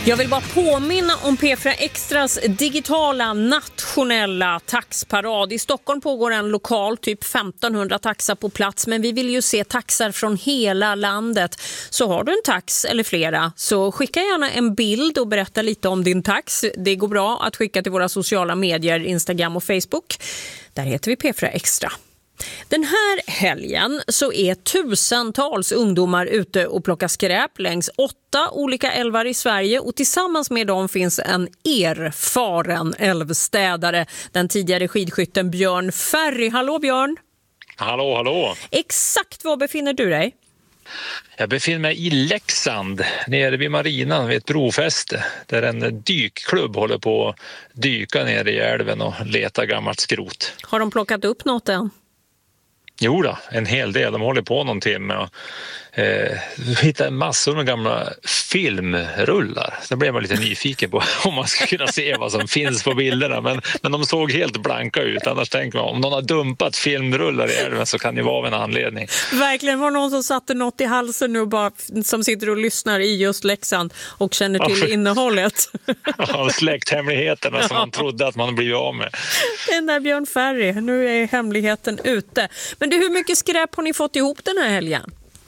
Jag vill bara påminna om P4 Extras digitala nationella taxparad. I Stockholm pågår en lokal, typ 1500 taxar på plats, men vi vill ju se taxar från hela landet. Så har du en tax eller flera, så skicka gärna en bild och berätta lite om din tax. Det går bra att skicka till våra sociala medier, Instagram och Facebook. Där heter vi P4 Extra. Den här helgen så är tusentals ungdomar ute och plockar skräp längs 8 olika älvar i Sverige, och tillsammans med dem finns en erfaren älvstädare, den tidigare skidskytten Björn Ferry. Hallå Björn! Hallå, hallå! Exakt var befinner du dig? Jag befinner mig i Leksand, nere vid marinan vid ett brofäste, där en dykklubb håller på att dyka ner i älven och leta gammalt skrot. Har de plockat upp något än? Jo då, en hel del. De håller på någon timme och hittar massor med gamla filmrullar. Så blev man lite nyfiken på om man ska kunna se vad som finns på bilderna. Men de såg helt blanka ut. Annars tänker man, om någon har dumpat filmrullar i älven så kan det vara av en anledning. Verkligen, var någon som satte något i halsen nu bara, som sitter och lyssnar i just Leksand och känner till innehållet. Ja, släkthemligheterna som man trodde att man blivit av med. Den där Björn Ferry, nu är hemligheten ute. Men hur mycket skräp har ni fått ihop den här helgen?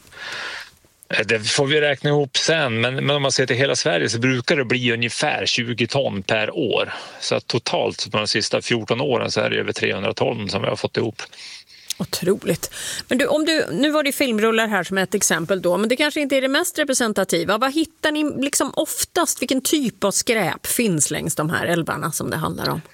Det får vi räkna ihop sen, men om man ser till hela Sverige så brukar det bli ungefär 20 ton per år. Så att totalt på de sista 14 åren så är det över 300 ton som vi har fått ihop. Otroligt. Men nu var det filmrullar här som ett exempel då, men det kanske inte är det mest representativa. Vad hittar ni liksom oftast? Vilken typ av skräp finns längs de här älvarna som det handlar om?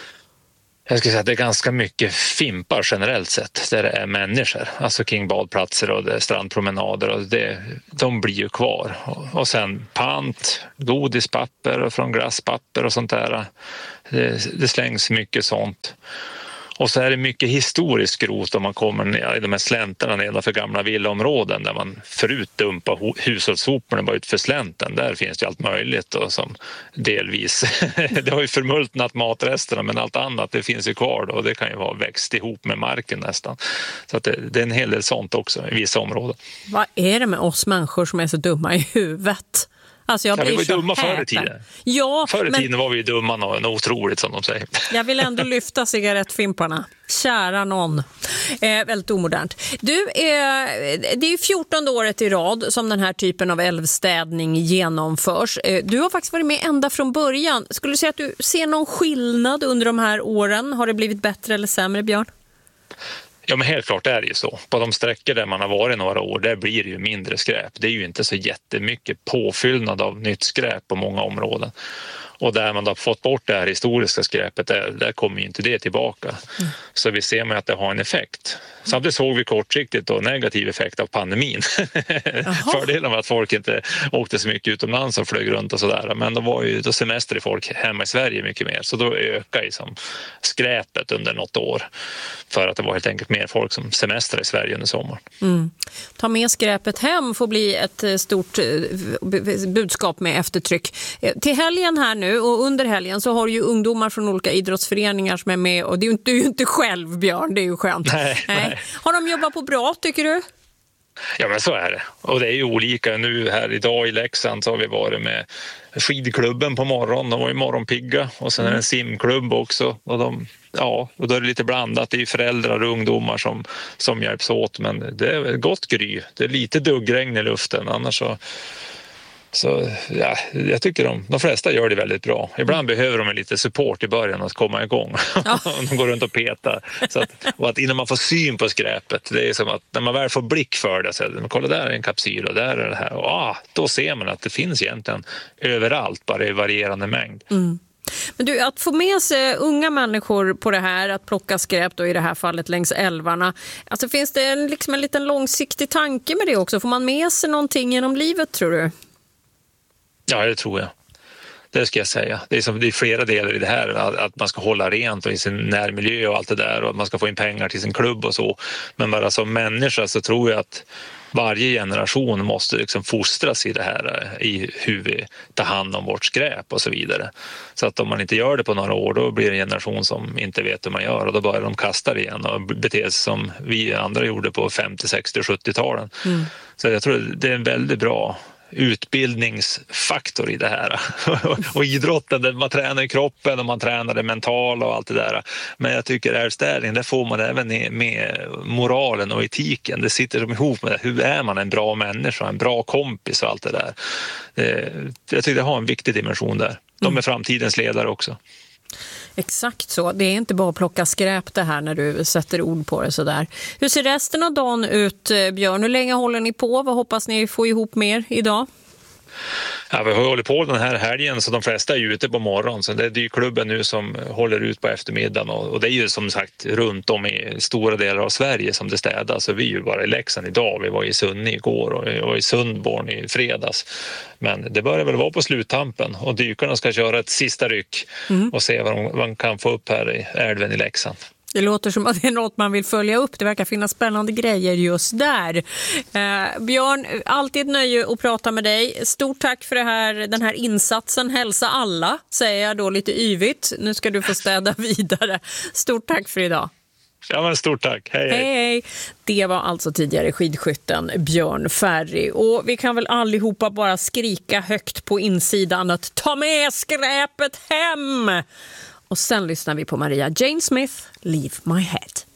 Jag skulle säga att det är ganska mycket fimpar generellt sett, där det är människor, alltså kring badplatser och det är strandpromenader, och de blir ju kvar. Och sen pant, godispapper och från glasspapper och sånt där. Det slängs mycket sånt. Och så är det mycket historisk skrot om man kommer i de här slänterna nedanför gamla villaområden där man förut dumpar hushållssoporna bara ut för slänten. Där finns det allt möjligt och som delvis, det har ju förmultnat matresterna, men allt annat det finns ju kvar då, och det kan ju vara växt ihop med marken nästan. Så att det är en hel del sånt också i vissa områden. Vad är det med oss människor som är så dumma i huvudet? Alltså vi var ju dumma förr i tiden. Ja, förr i tiden var vi ju dumma och otroligt som de säger. Jag vill ändå lyfta cigarettfimparna. Kära någon. Väldigt omodernt. Det är ju 14:e året i rad som den här typen av älvstädning genomförs. Du har faktiskt varit med ända från början. Skulle du säga att du ser någon skillnad under de här åren? Har det blivit bättre eller sämre, Björn? Ja, men helt klart är det ju så. På de sträckor där man har varit några år, där blir det ju mindre skräp. Det är ju inte så jättemycket påfyllnad av nytt skräp på många områden. Och där man har fått bort det här historiska skräpet, där kommer ju inte det tillbaka. Så vi ser med att det har en effekt. Samtidigt såg vi kortsiktigt då negativ effekt av pandemin. Fördelen var att folk inte åkte så mycket utomlands och flög runt och sådär. Men då semester folk hemma i Sverige mycket mer. Så då ökade liksom skräpet under något år. För att det var helt enkelt mer folk som semester i Sverige under sommaren. Ta med skräpet hem får bli ett stort budskap med eftertryck. Till helgen här nu och under helgen så har ju ungdomar från olika idrottsföreningar som är med. Och det är ju inte själv, Björn, det är ju skönt. Nej. Har de jobbat på bra, tycker du? Ja, men så är det. Och det är ju olika. Nu här idag i Leksand så har vi varit med skidklubben på morgonen. De var ju morgonpigga. Och sen är det en simklubb också. Och då är det lite blandat. Det är ju föräldrar och ungdomar som hjälps åt. Men det är gott gry. Det är lite duggregn i luften. Annars så ja, jag tycker de flesta gör det väldigt bra. Ibland behöver de lite support i början att komma igång. Ja. De går runt och petar. Och att innan man får syn på skräpet, det är som att när man väl får blick för det, så kolla där är en kapsyl och där är det här. Och då ser man att det finns egentligen överallt, bara i varierande mängd. Men du, att få med sig unga människor på det här, att plocka skräp då i det här fallet längs älvarna. Alltså finns det liksom en liten långsiktig tanke med det också? Får man med sig någonting genom livet, tror du? Ja, det tror jag. Det ska jag säga. Det är flera delar i det här. Att man ska hålla rent och i sin närmiljö och allt det där. Och att man ska få in pengar till sin klubb och så. Men bara som människa så tror jag att varje generation måste liksom fostras i det här. I hur vi tar hand om vårt skräp och så vidare. Så att om man inte gör det på några år, då blir det en generation som inte vet hur man gör. Och då börjar de kasta igen och bete sig som vi andra gjorde på 50, 60 och 70-talen. Så jag tror det är en väldigt bra utbildningsfaktor i det här. Och idrotten, man tränar i kroppen och man tränar det mentala och allt det där. Men jag tycker älgstädning, där får man även med moralen och etiken. Det sitter som ihop med det. Hur är man en bra människa, en bra kompis och allt det där. Jag tycker det har en viktig dimension där. De är framtidens ledare också. Exakt så. Det är inte bara att plocka skräp det här när du sätter ord på det sådär. Hur ser resten av dagen ut, Björn? Hur länge håller ni på? Vad hoppas ni få ihop mer idag? Ja, vi har hållit på den här helgen så de flesta är ute på morgonen, så det är dykklubben nu som håller ut på eftermiddagen och det är ju som sagt runt om i stora delar av Sverige som det städas, så vi är ju bara i Leksand idag, vi var i Sunne igår och i Sundborn i fredags, men det börjar väl vara på sluttampen och dykarna ska köra ett sista ryck och se vad man kan få upp här i älven i Leksand. Det låter som att det är något man vill följa upp. Det verkar finnas spännande grejer just där. Björn, alltid ett nöje att prata med dig. Stort tack för den här insatsen. Hälsa alla, säger jag då lite yvigt. Nu ska du få städa vidare. Stort tack för idag. Ja, men stort tack. Hej, hej. Hej. Det var alltså tidigare skidskytten Björn Ferry. Och vi kan väl allihopa bara skrika högt på insidan att ta med skräpet hem! Och sen lyssnar vi på Maria Jane Smith, Leave My Head.